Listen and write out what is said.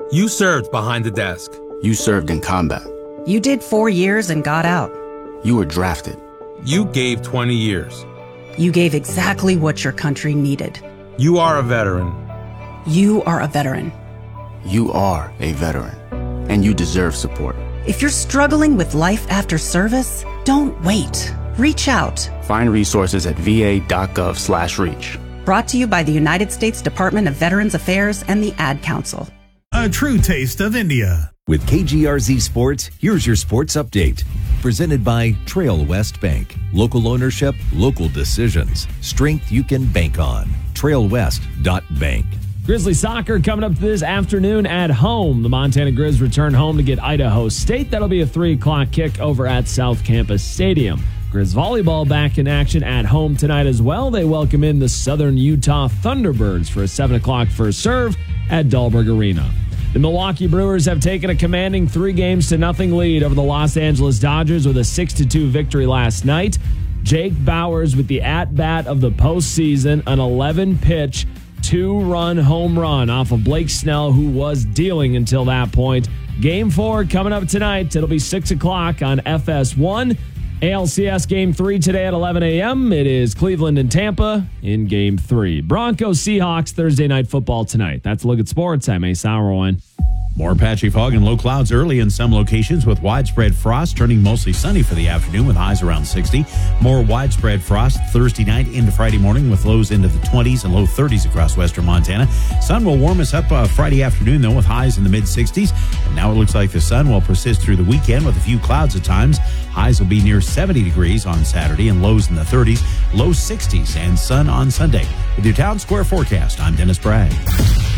You served behind the desk. You served in combat. You did 4 years and got out. You were drafted. You gave 20 years. You gave exactly what your country needed. You are a veteran. You are a veteran. You are a veteran, and you deserve support. If you're struggling with life after service, don't wait. Reach out. Find resources at va.gov/reach. Brought to you by the United States Department of Veterans Affairs and the Ad Council. A true taste of India. With KGRZ Sports, here's your sports update. Presented by Trail West Bank. Local ownership, local decisions. Strength you can bank on. TrailWest.bank. Grizzly soccer coming up this afternoon at home. The Montana Grizz return home to get Idaho State. That'll be a 3 o'clock kick over at South Campus Stadium. Grizz volleyball back in action at home tonight as well. They welcome in the Southern Utah Thunderbirds for a 7 o'clock first serve at Dahlberg Arena. The Milwaukee Brewers have taken a commanding 3-0 lead over the Los Angeles Dodgers with a 6-2 victory last night. Jake Bauers with the at-bat of the postseason, an 11-pitch, 2-run home run off of Blake Snell, who was dealing until that point. Game 4 coming up tonight. It'll be 6 o'clock on FS1. ALCS Game 3 today at 11 a.m. It is Cleveland and Tampa in Game 3. Broncos Seahawks Thursday Night Football tonight. That's a look at sports. I'm Ace Sauerwein. More patchy fog and low clouds early in some locations with widespread frost, turning mostly sunny for the afternoon with highs around 60. More widespread frost Thursday night into Friday morning with lows into the 20s and low 30s across western Montana. Sun will warm us up Friday afternoon, though, with highs in the mid-60s. And now it looks like the sun will persist through the weekend with a few clouds at times. Highs will be near 70 degrees on Saturday and lows in the 30s, low 60s, and sun on Sunday. With your Town Square forecast, I'm Dennis Bragg.